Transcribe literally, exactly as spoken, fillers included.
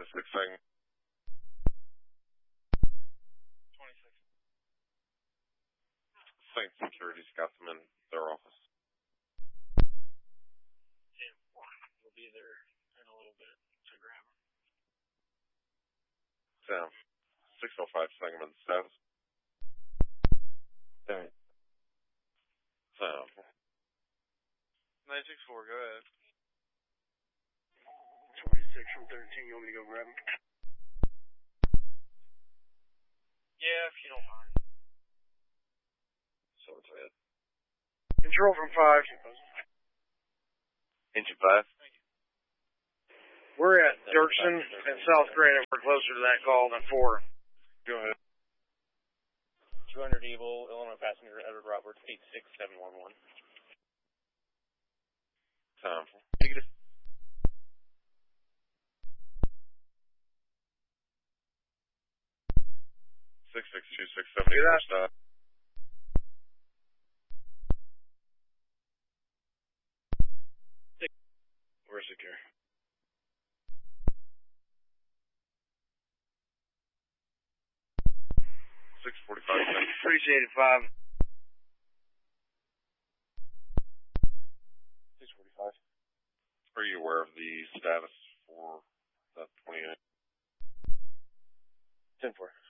twenty-six segment. twenty-six. Saint Security's got them in their office. Jim, we'll be there in a little bit to grab them. Sam, six oh five segment status. Alright. Sam. nine six four, go ahead. twenty-six from thirteen, you want me to go grab him? Yeah, if you don't mind. So it's red. Control from five. Engine five. Thank you. We're at Dirksen and South Granite. We're closer to that call than four. Go ahead. two hundred Evil, Illinois passenger Edward Roberts, eight six seven one one. Tom. Negative. six six two six seven four stop. We're secure. six forty-five seconds. Appreciate it, five. six forty-five. Are you aware of the status for that twenty-eight? ten four.